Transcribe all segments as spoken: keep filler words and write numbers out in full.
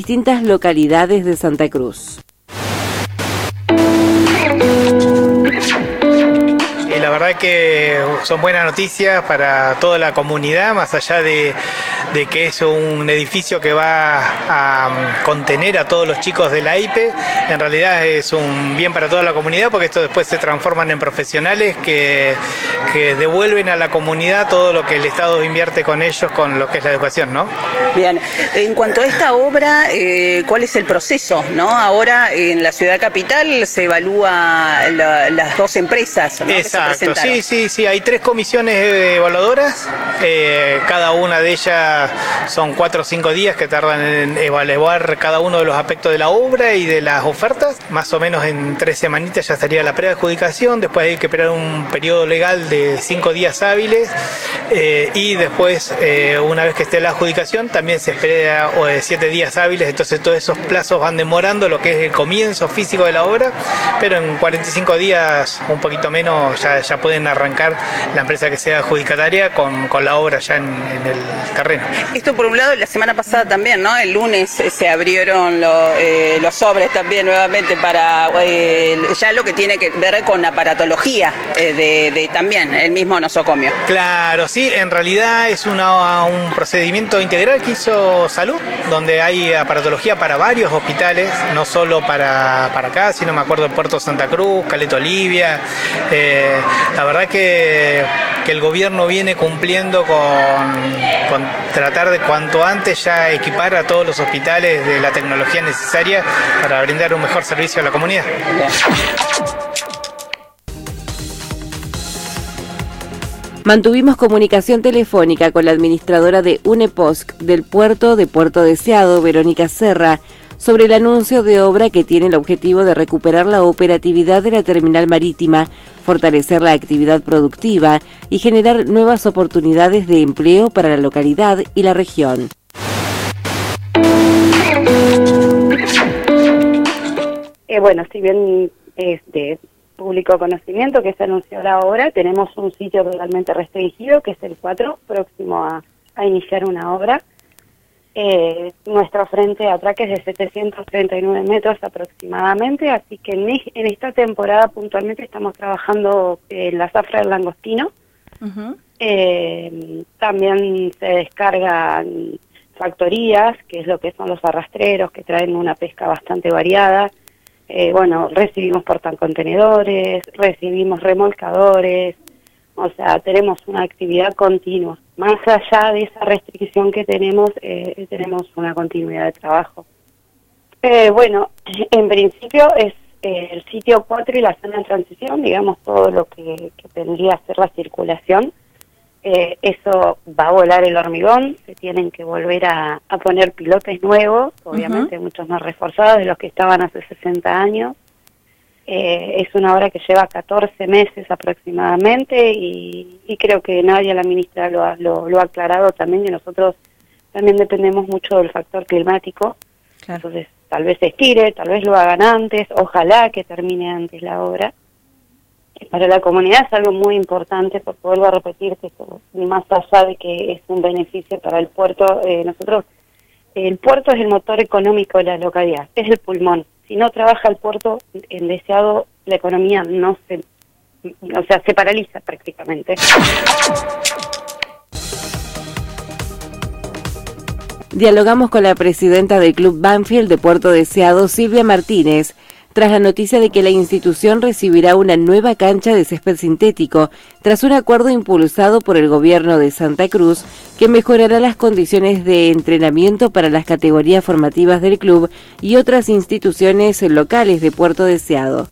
distintas localidades de Santa Cruz. Y la verdad que son buenas noticias para toda la comunidad, más allá de, de que es un edificio que va a contener a todos los chicos de la I P E. En realidad es un bien para toda la comunidad, porque esto después se transforman en profesionales que, que devuelven a la comunidad todo lo que el Estado invierte con ellos, con lo que es la educación, ¿no? Bien, en cuanto a esta obra, eh, ¿cuál es el proceso, no? Ahora en la ciudad capital se evalúa la, las dos empresas, ¿no? Exacto, sí, sí, sí, hay tres comisiones evaluadoras, eh, cada una de ellas son cuatro o cinco días que tardan en evaluar cada uno de los aspectos de la obra y de las ofertas. Más o menos en tres semanitas ya estaría la preadjudicación, después hay que esperar un periodo legal de cinco días hábiles eh, y después, eh, una vez que esté la adjudicación, también se espera eh, siete días hábiles. Entonces todos esos plazos van demorando lo que es el comienzo físico de la obra, pero en cuarenta y cinco días, un poquito menos, ya, ya pueden arrancar la empresa que sea adjudicataria con, con la obra ya en, en el terreno. Esto por un lado, la semana pasada también, ¿no? El lunes se abrieron lo, eh, los sobres también nuevamente para eh, ya lo que tiene que ver con aparatología eh, de, de también el mismo nosocomio. Claro, sí, en realidad es una, un procedimiento integral que hizo Salud, donde hay aparatología para varios hospitales, no solo para, para acá, sino me acuerdo de Puerto Santa Cruz, Caleta Olivia. Eh, la verdad que, que el gobierno viene cumpliendo con, con tratar de cuanto antes ya equipar a todos los hospitales de la tecnología necesaria para brindar un mejor servicio a la comunidad. Mantuvimos comunicación telefónica con la administradora de UNEPOSC del puerto de Puerto Deseado, Verónica Serra, sobre el anuncio de obra que tiene el objetivo de recuperar la operatividad de la terminal marítima, fortalecer la actividad productiva y generar nuevas oportunidades de empleo para la localidad y la región. Eh, bueno, si bien este público conocimiento que se anunció la obra, tenemos un sitio totalmente restringido, que es el cuatro, próximo a, a iniciar una obra. Eh, nuestro frente de atraque es de setecientos treinta y nueve metros aproximadamente, así que en, en esta temporada puntualmente estamos trabajando en la zafra del langostino. Uh-huh. eh, también se descargan factorías, que es lo que son los arrastreros, que traen una pesca bastante variada. Eh, bueno, recibimos portacontenedores, recibimos remolcadores, o sea, tenemos una actividad continua. Más allá de esa restricción que tenemos, eh, tenemos una continuidad de trabajo. Eh, bueno, en principio es eh, el sitio cuatro y la zona de transición, digamos, todo lo que, que tendría a ser la circulación. Eh, eso va a volar el hormigón, se tienen que volver a, a poner pilotes nuevos, obviamente uh-huh. muchos más reforzados de los que estaban hace sesenta años. Eh, es una obra que lleva catorce meses aproximadamente y, y creo que nadie, la ministra lo ha, lo, lo ha aclarado también, y nosotros también dependemos mucho del factor climático. Claro. Entonces tal vez se estire, tal vez lo hagan antes, ojalá que termine antes la obra. Para la comunidad es algo muy importante, porque vuelvo a repetir que esto, más allá de que es un beneficio para el puerto, eh, nosotros, el puerto es el motor económico de la localidad, es el pulmón. Si no trabaja el puerto, en Deseado, la economía no se, o sea, se paraliza prácticamente. Dialogamos con la presidenta del Club Banfield de Puerto Deseado, Silvia Martínez, tras la noticia de que la institución recibirá una nueva cancha de césped sintético, tras un acuerdo impulsado por el gobierno de Santa Cruz, que mejorará las condiciones de entrenamiento para las categorías formativas del club y otras instituciones locales de Puerto Deseado.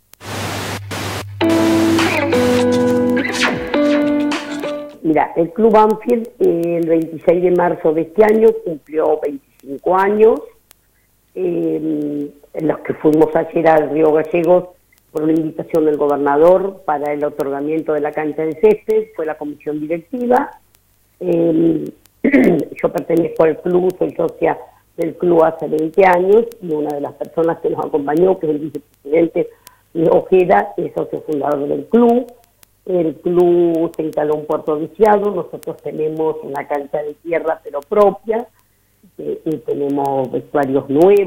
Mira, el Club Banfield eh, el veintiséis de marzo de este año cumplió veinticinco años. Eh, en los que fuimos ayer al Río Gallegos por una invitación del gobernador para el otorgamiento de la cancha de césped, fue la comisión directiva. Eh, yo pertenezco al club, soy socia del club hace veinte años, y una de las personas que nos acompañó, que es el vicepresidente Ojeda, es socio fundador del club. El club se instaló en Puerto Deseado, nosotros tenemos una cancha de tierra pero propia, eh, y tenemos vestuarios nuevos.